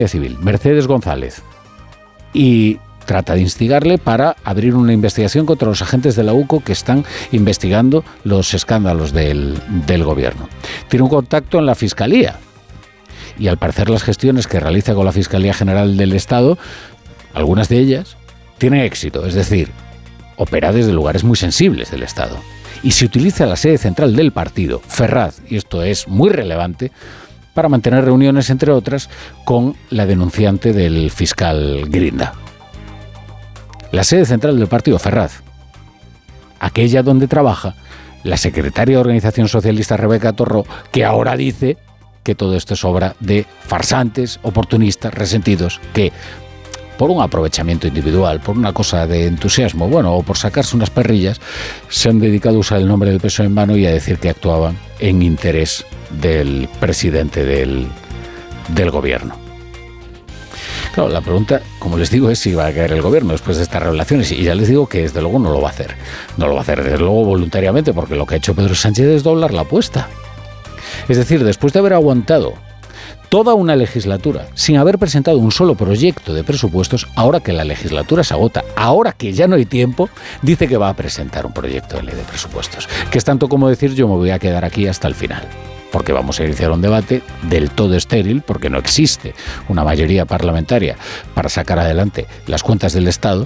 Civil, Mercedes González, y trata de instigarle para abrir una investigación contra los agentes de la UCO que están investigando los escándalos del gobierno. Tiene un contacto en la Fiscalía y al parecer las gestiones que realiza con la Fiscalía General del Estado, algunas de ellas, tienen éxito, es decir, opera desde lugares muy sensibles del Estado. Y se utiliza la sede central del partido, Ferraz, y esto es muy relevante, para mantener reuniones, entre otras, con la denunciante del fiscal Grinda. La sede central del partido, Ferraz, aquella donde trabaja la secretaria de Organización Socialista Rebeca Torró, que ahora dice que todo esto es obra de farsantes, oportunistas, resentidos, que por un aprovechamiento individual, por una cosa de entusiasmo, bueno, o por sacarse unas perrillas, se han dedicado a usar el nombre del PSOE en vano y a decir que actuaban en interés del presidente del gobierno. Claro, la pregunta, como les digo, es si va a caer el gobierno después de estas revelaciones, y ya les digo que desde luego no lo va a hacer. No lo va a hacer desde luego voluntariamente, porque lo que ha hecho Pedro Sánchez es doblar la apuesta. Es decir, después de haber aguantado toda una legislatura sin haber presentado un solo proyecto de presupuestos, ahora que la legislatura se agota, ahora que ya no hay tiempo, dice que va a presentar un proyecto de ley de presupuestos, que es tanto como decir yo me voy a quedar aquí hasta el final, porque vamos a iniciar un debate del todo estéril, porque no existe una mayoría parlamentaria para sacar adelante las cuentas del Estado,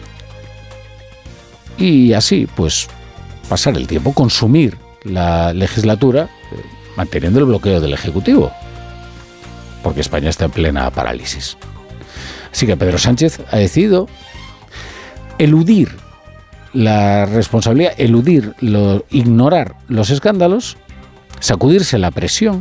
y así pues pasar el tiempo, consumir la legislatura manteniendo el bloqueo del Ejecutivo, porque España está en plena parálisis. Así que Pedro Sánchez ha decidido eludir la responsabilidad, ignorar los escándalos, sacudirse la presión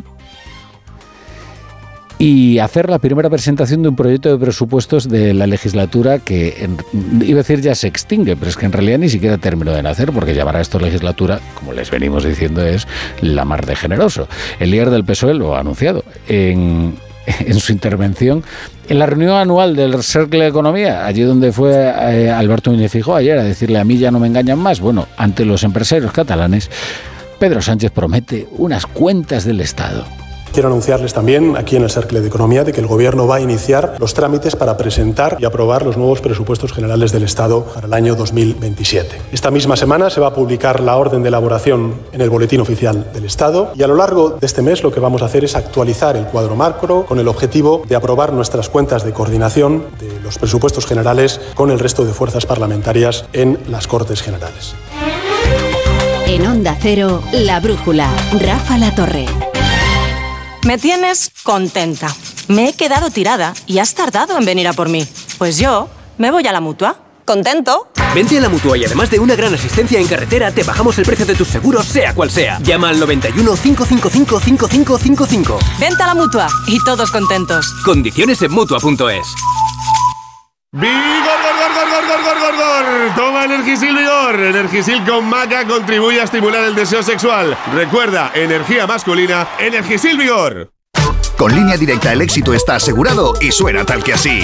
y hacer la primera presentación de un proyecto de presupuestos de la legislatura que, iba a decir ya se extingue, pero es que en realidad ni siquiera terminó de nacer, porque llamar a esto legislatura, como les venimos diciendo, es la mar de generoso. El líder del PSOE lo ha anunciado en su intervención en la reunión anual del Cercle de Economía, allí donde fue Alberto Núñez Feijóo ayer a decirle a mí ya no me engañan más. Bueno, ante los empresarios catalanes, Pedro Sánchez promete unas cuentas del Estado. Quiero anunciarles también aquí en el Cercle de Economía de que el Gobierno va a iniciar los trámites para presentar y aprobar los nuevos presupuestos generales del Estado para el año 2027. Esta misma semana se va a publicar la orden de elaboración en el Boletín Oficial del Estado y a lo largo de este mes lo que vamos a hacer es actualizar el cuadro macro con el objetivo de aprobar nuestras cuentas de coordinación de los presupuestos generales con el resto de fuerzas parlamentarias en las Cortes Generales. En Onda Cero, La Brújula, Rafa Latorre. Me tienes contenta. Me he quedado tirada y has tardado en venir a por mí. Pues yo me voy a la Mutua. ¿Contento? Vente a la Mutua y además de una gran asistencia en carretera, te bajamos el precio de tus seguros, sea cual sea. Llama al 91 555 5555. Vente a la Mutua y todos contentos. Condiciones en Mutua.es. ¡Vigor! Toma Energisil Vigor. Energisil con maca contribuye a estimular el deseo sexual. Recuerda, energía masculina, Energisil Vigor. Con Línea Directa el éxito está asegurado y suena tal que así.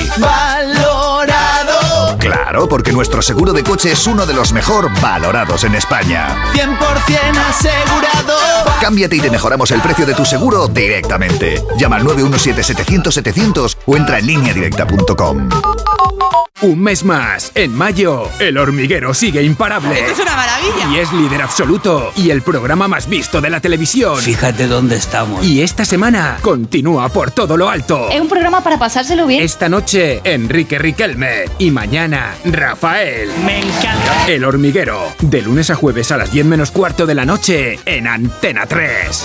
¡Valorado! Claro, porque nuestro seguro de coche es uno de los mejor valorados en España. 100% asegurado. Cámbiate y te mejoramos el precio de tu seguro directamente. Llama al 917-700-700 o entra en lineadirecta.com. Un mes más. En mayo, El Hormiguero sigue imparable. ¡Esto es una maravilla! Y es líder absoluto. Y el programa más visto de la televisión. Fíjate dónde estamos. Y esta semana continúa por todo lo alto. Es un programa para pasárselo bien. Esta noche, Enrique Riquelme. Y mañana, Rafael. ¡Me encanta! El Hormiguero. De lunes a jueves a las 10 menos cuarto de la noche en Antena 3.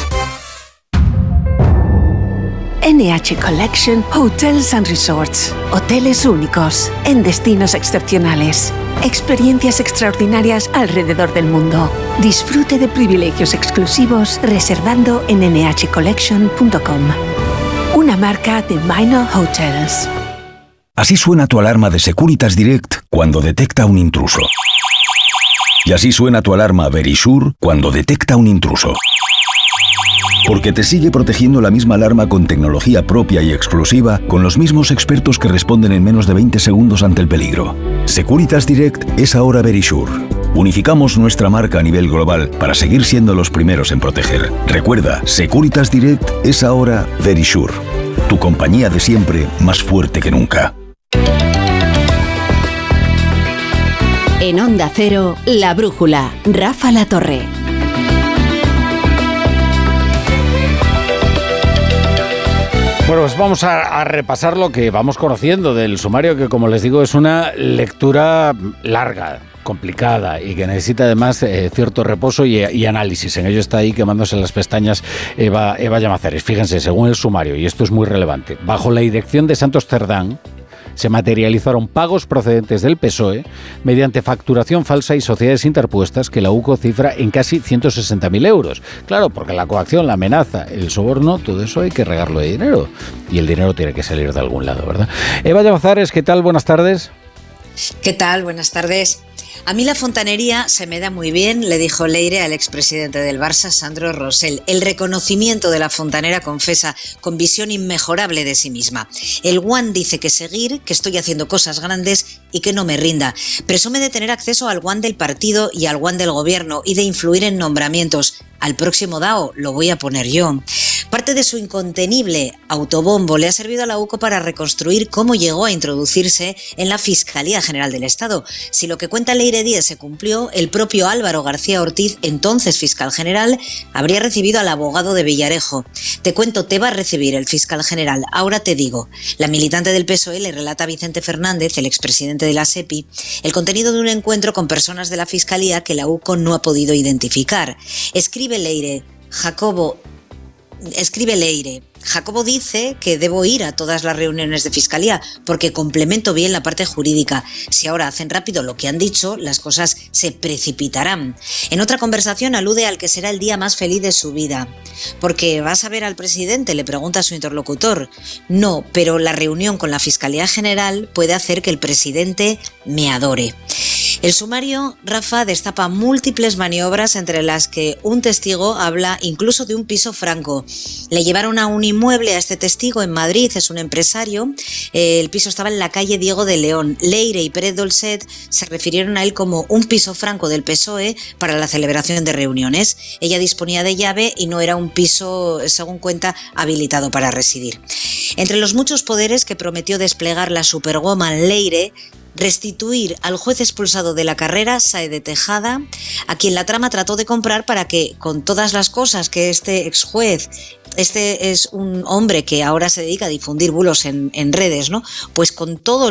NH Collection Hotels and Resorts. Hoteles únicos, en destinos excepcionales. Experiencias extraordinarias alrededor del mundo. Disfrute de privilegios exclusivos reservando en nhcollection.com. Una marca de Minor Hotels. Así suena tu alarma de Securitas Direct cuando detecta un intruso. Y así suena tu alarma Verisure cuando detecta un intruso. Porque te sigue protegiendo la misma alarma con tecnología propia y exclusiva, con los mismos expertos que responden en menos de 20 segundos ante el peligro. Securitas Direct es ahora Verisure. Unificamos nuestra marca a nivel global para seguir siendo los primeros en proteger. Recuerda, Securitas Direct es ahora Verisure. tu compañía de siempre más fuerte que nunca. En Onda Cero, La Brújula, Rafa La Torre. Bueno, pues vamos a repasar lo que vamos conociendo del sumario, que como les digo es una lectura larga, complicada y que necesita además cierto reposo y análisis. En ello está ahí quemándose las pestañas Eva Llamazares. Fíjense, según el sumario, y esto es muy relevante, bajo la dirección de Santos Cerdán, se materializaron pagos procedentes del PSOE mediante facturación falsa y sociedades interpuestas que la UCO cifra en casi 160.000 euros. Claro, porque la coacción, la amenaza, el soborno, todo eso hay que regarlo de dinero. Y el dinero tiene que salir de algún lado, ¿verdad? Eva Llamazares, ¿qué tal? Buenas tardes. ¿Qué tal? Buenas tardes. A mí la fontanería se me da muy bien, le dijo Leire al expresidente del Barça, Sandro Rosell. El reconocimiento de la fontanera, confesa, con visión inmejorable de sí misma. El One dice que seguir, que estoy haciendo cosas grandes y que no me rinda. Presume de tener acceso al One del partido y al One del gobierno y de influir en nombramientos. Al próximo DAO lo voy a poner yo. Parte de su incontenible autobombo le ha servido a la UCO para reconstruir cómo llegó a introducirse en la Fiscalía General del Estado. Si lo que cuenta Leire Díez se cumplió, el propio Álvaro García Ortiz, entonces fiscal general, habría recibido al abogado de Villarejo. Te cuento, te va a recibir el fiscal general. Ahora te digo. La militante del PSOE le relata a Vicente Fernández, el expresidente de la SEPI, el contenido de un encuentro con personas de la Fiscalía que la UCO no ha podido identificar. Escribe Leire, Jacobo dice que debo ir a todas las reuniones de fiscalía porque complemento bien la parte jurídica. Si ahora hacen rápido lo que han dicho, las cosas se precipitarán. En otra conversación alude al que será el día más feliz de su vida. ¿Porque vas a ver al presidente?, le pregunta a su interlocutor. No, pero la reunión con la Fiscalía General puede hacer que el presidente me adore. El sumario, Rafa, destapa múltiples maniobras entre las que un testigo habla incluso de un piso franco. Le llevaron a un inmueble a este testigo en Madrid, es un empresario. El piso estaba en la calle Diego de León. Leire y Pérez Dolcet se refirieron a él como un piso franco del PSOE para la celebración de reuniones. Ella disponía de llave y no era un piso, según cuenta, habilitado para residir. Entre los muchos poderes que prometió desplegar la superwoman Leire, restituir al juez expulsado de la carrera, Saede Tejada, a quien la trama trató de comprar para que, con todas las cosas que este exjuez, este es un hombre que ahora se dedica a difundir bulos en redes, ¿no? Pues con todo